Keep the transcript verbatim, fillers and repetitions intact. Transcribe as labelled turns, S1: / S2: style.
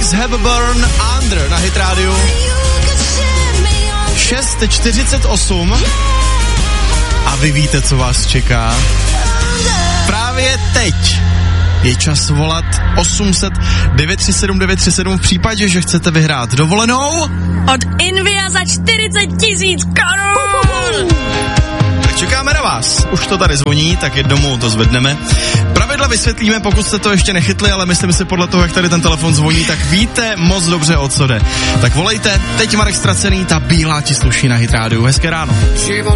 S1: Chris Hepburn Under na Hit Radio. šest čtyřicet osm a vy víte, co vás čeká. Právě teď je čas volat osm set devět tři sedm devět tři sedm v případě, že chcete vyhrát dovolenou
S2: od Invia za čtyřicet tisíc korun.
S1: Tak čekáme na vás. Už to tady zvoní, tak jednomu to zvedneme. Pravidla vysvětlíme, pokud jste to ještě nechytli, ale myslím si podle toho, jak tady ten telefon zvoní, tak víte moc dobře, o co jde. Tak volejte, teď Marek Ztracený, ta bílá ti sluší na Hit Radio. Hezké ráno.